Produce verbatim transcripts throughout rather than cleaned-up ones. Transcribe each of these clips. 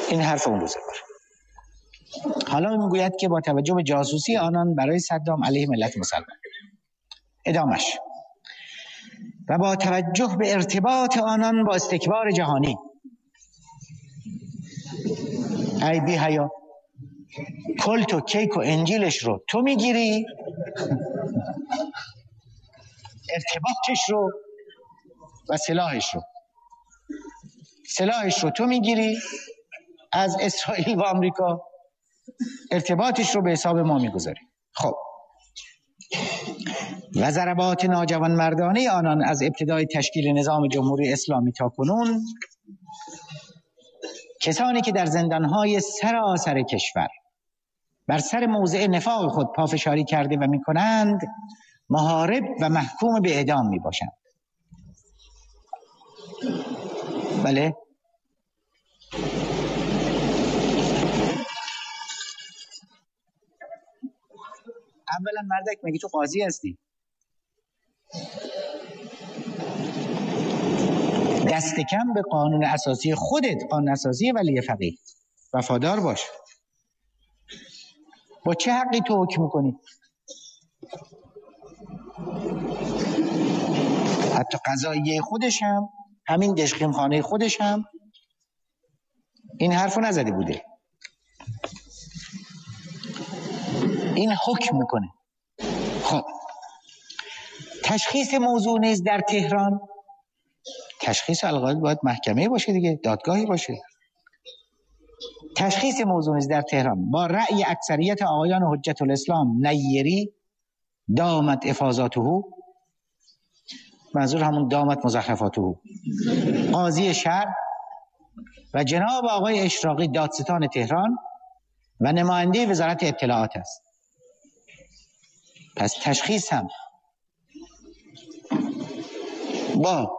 این حرف اون روزگار. حالا میگوید که با توجه به جاسوسی آنان برای صدام علیه ملت مسلمان، ادامش، و با توجه به ارتباط آنان با استکبار جهانی، ای بی حیا، کلت و کیک و انجیلش رو تو میگیری، ارتباطش رو و سلاحش رو سلاحش رو تو میگیری از اسرائیل و آمریکا، ارتباطش رو به حساب ما میگذاری. خب و ضربات ناجوان مردانه آنان از ابتدای تشکیل نظام جمهوری اسلامی تا کنون، کسانی که در زندانهای سراسر کشور بر سر موضع نفاق خود پافشاری کرده و میکنند، محارب و محکوم به اعدام میباشند. بله، اولا مردک مگه تو قاضی هستی؟ دست کم به قانون اساسی خودت، قانون اساسی ولی فقیه، وفادار باش. با چه حقی تو حکم میکنی؟ حتی قضاییه خودش هم، همین دشخیم خانه خودش هم این حرفو نزده بوده، این حکم میکنه. خب تشخیص موضوع نیز در تهران، تشخیص القاعده باید محکمه باشه دیگه، دادگاهی باشه. تشخیص موضوع نیز در تهران با رأی اکثریت آقایان حجت الاسلام نیری دامت افاضاته، منظور همون دامت مزخرفاته، قاضی شهر و جناب آقای اشراقی دادستان تهران و نماینده وزارت اطلاعات است. پس تشخیص هم با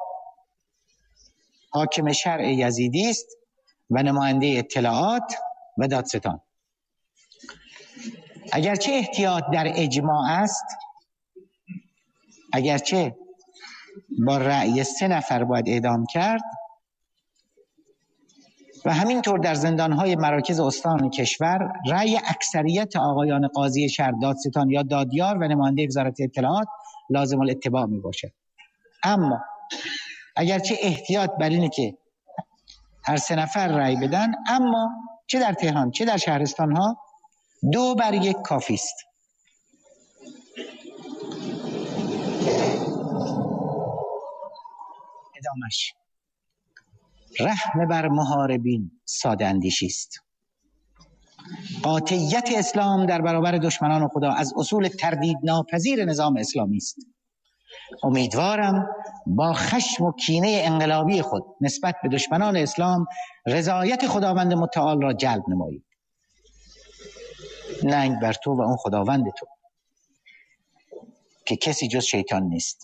حاکم شرع یزیدی است و نماینده اطلاعات و دادستان. اگرچه احتیاط در اجماع است، اگرچه با رأی سه نفر باید اعدام کرد و همینطور در زندانهای مراکز استان کشور رأی اکثریت آقایان قاضی شهر، دادستان یا دادیار و نماینده وزارت اطلاعات لازم الاتباع می باشد. اما اگرچه احتیاط بر اینه که هر سه نفر رأی بدن، اما چه در تهران چه در شهرستان ها دو بر یک کافی است. ادامش، رحم بر محاربین ساده اندیشی است. قاطعیت اسلام در برابر دشمنان خدا از اصول تردید ناپذیر نظام اسلامی است. امیدوارم با خشم و کینه انقلابی خود نسبت به دشمنان اسلام رضایت خداوند متعال را جلب نمایید. ننگ بر تو و اون خداوند تو که کسی جز شیطان نیست.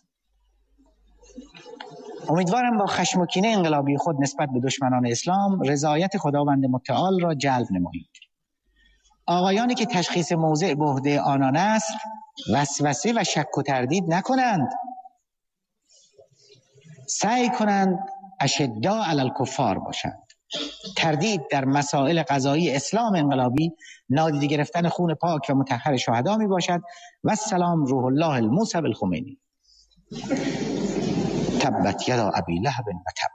امیدوارم با خشم و کینه انقلابی خود نسبت به دشمنان اسلام رضایت خداوند متعال را جلب نمایید. آقایانی که تشخیص موضع به عهده آنان است وسوسه و شک و تردید نکنند، سعی کنند اشداء علی الکفار باشند. تردید در مسائل قضایی اسلام انقلابی نادیده گرفتن خون پاک و مطهر شهدا می باشد. و السلام روح الله الموسی الخمینی. تبت یدا ابی لهب و تب.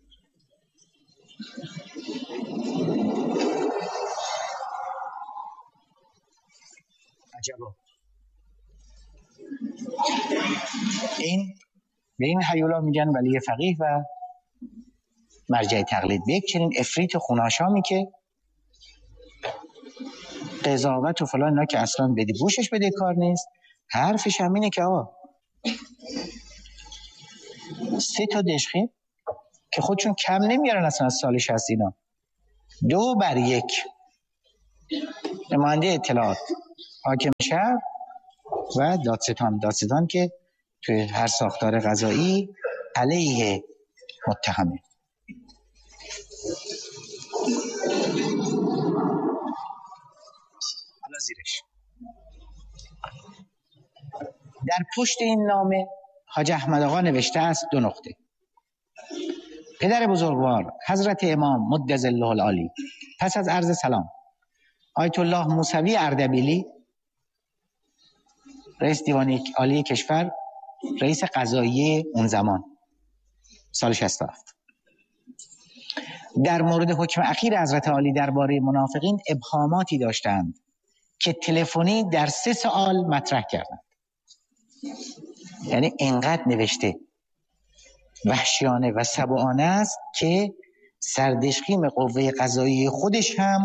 عجبا، این به این هیولا میگن ولی فقیه و مرجع تقلید. به یک چنین افریت خوناشامی که قضاوت و فلان اینا که اصلا بدی بوشش بده کار نیست، حرفش هم اینه که آقا سه تا دشخیم که خودشون کم نمیارن اصلا از سال شصت، اینا دو بر یک نماینده اطلاعات، حاکم شهر و دادستان. دادستان که توی هر ساختار قضایی علیه متهمه. حالا زیرش در پشت این نامه حاج احمد آقا نوشته است دو نقطه. پدر بزرگوار حضرت امام مد ظله العالی پس از عرض سلام، آیت الله موسوی اردبیلی رئیس دیوان عالی کشور، رئیس قضایی اون زمان سال شصت و هفت، در مورد حکم اخیر حضرت عالی درباره منافقین ابهاماتی داشتند که تلفنی در سه سوال مطرح کردند. یعنی اینقدر نوشته وحشیانه و سبعانه است که سردشقیم قوه قضایی خودش هم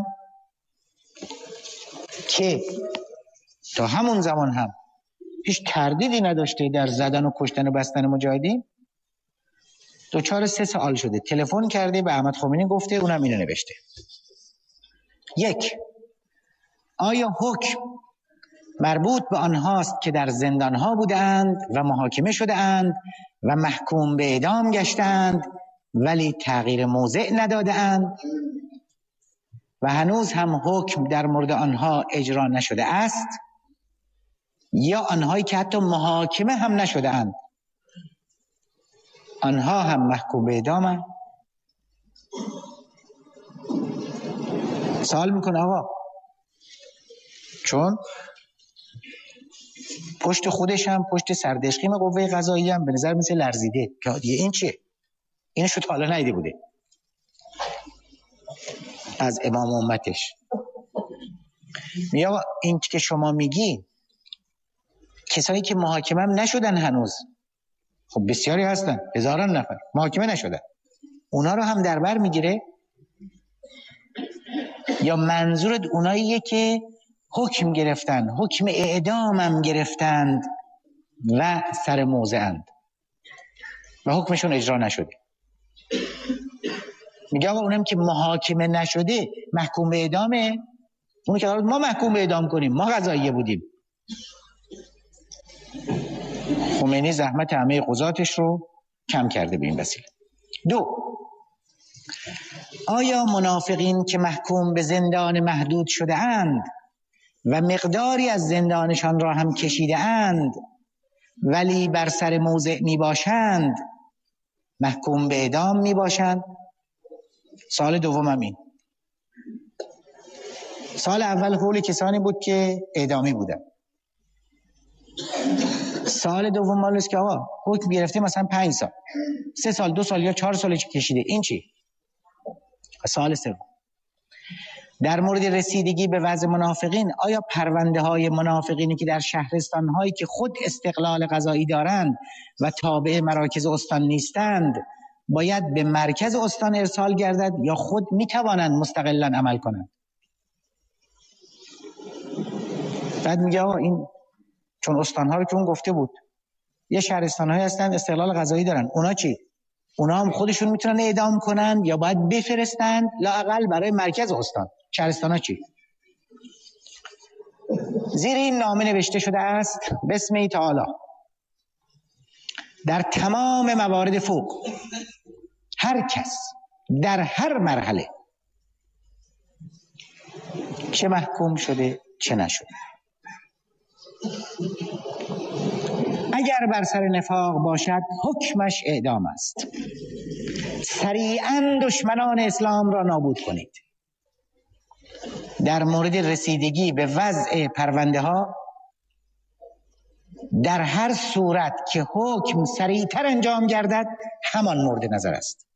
که تا همون زمان هم هیچ تردیدی نداشته در زدن و کشتن و بستن مجاهدین، دوچار سه سوال شده. تلفن کرده به احمد خمینی گفته، اونم اینو نوشته. یک، آیا حکم مربوط به آنهاست که در زندانها بودند و محاکمه شده‌اند و محکوم به اعدام گشتند ولی تغییر موضع نداده‌اند و هنوز هم حکم در مورد آنها اجرا نشده است، یا آنهایی که حتی محاکمه هم نشده‌اند آنها هم محکوم به اعدامند؟ سوال میکنه آقا، چون پشت خودش هم پشت سردشقیم قوه قضایی هم به نظر مثل لرزیده که دیگه این چیه؟ اینو شو تا حالا ندیده بوده از امام امتش. میگه این که شما میگی کسایی که محاکمه هم نشدن هنوز، خب بسیاری هستن، هزاران نفر محاکمه نشدن، اونا رو هم در بر میگیره؟ یا منظورت اوناییه که حکم گرفتن، حکم اعدام هم گرفتند و سر موضعند و حکمشون اجرا نشده؟ میگه آقا اونم که محاکمه نشده محکوم به اعدامه، اونو که ما محکوم به اعدام کنیم، ما قضاییه بودیم. خمینی زحمت همه قضاتش رو کم کرده به این وسیله. دو، آیا منافقین که محکوم به زندان محدود شده اند و مقداری از زندانشان را هم کشیده اند ولی بر سر موضع می باشند محکوم به اعدام می باشند؟ سال دوم هم این. سال اول حول کسانی بود که اعدامی بودن. سال دوم مال است که آقا حکم گرفته مثلا پنج سال، سه سال، دو سال یا چهار سال کشیده، این چی؟ سال سوم، در مورد رسیدگی به وضع منافقین، آیا پرونده های منافقینی که در شهرستان هایی که خود استقلال قضایی دارند و تابع مراکز استان نیستند باید به مرکز استان ارسال گردد یا خود می توانند مستقلا عمل کنند؟ بعد میگه آقا این چون استان ها رو که اون گفته بود یه شهرستان هایی هستند استقلال قضایی دارن، اونا چی؟ اونا هم خودشون میتونن اعدام کنن یا باید بفرستند لااقل برای مرکز استان؟ شهرستان ها چی؟ زیر این نامه نوشته شده است بسم تعالی در تمام موارد فوق هر کس در هر مرحله چه محکوم شده چه نشده اگر بر سر نفاق باشد حکمش اعدام است. سریعاً دشمنان اسلام را نابود کنید. در مورد رسیدگی به وضع پرونده ها در هر صورت که حکم سریعتر انجام گردد همان مورد نظر است.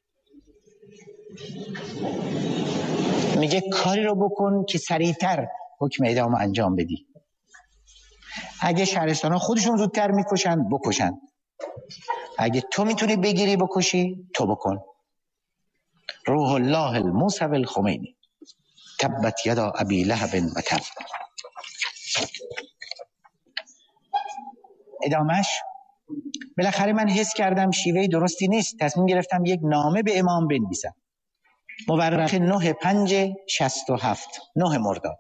میگه کاری رو بکن که سریعتر حکم اعدام انجام بدی. اگه شهرستان ها خودشون زودتر میکشن بکشن، اگه تو میتونی بگیری بکشی تو بکن. روح الله الموسوی الخمینی تبت یدا ابی لهب و تب. ادامش بالاخره من حس کردم شیوه درستی نیست، تصمیم گرفتم یک نامه به امام بنویسم. مورخ نه پنج شصت و هفت، نه مرداد.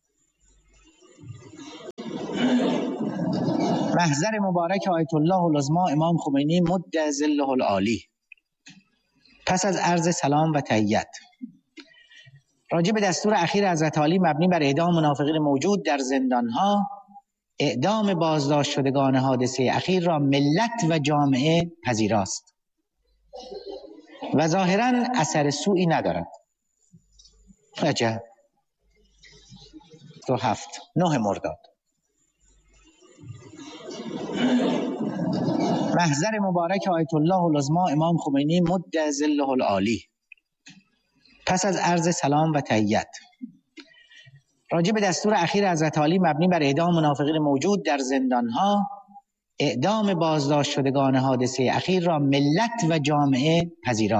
محضر مبارک آیت الله العظمی امام خمینی مد ظله العالی. پس از عرض سلام و تحیت راجع به دستور اخیر حضرت عالی مبنی بر اعدام منافقین موجود در زندانها، اعدام بازداشت شدگان حادثه اخیر را ملت و جامعه پذیراست. و ظاهراً اثر سوئی ندارد. عجب. دو هفت نه مرداد محضر مبارک آیت الله العظمی امام خمینی مد ظله العالی. پس از عرض سلام و تحیت راجع به دستور اخیر حضرت عالی مبنی بر اعدام منافقین موجود در زندانها، اعدام بازداشت شدگان حادثه اخیر را ملت و جامعه پذیرا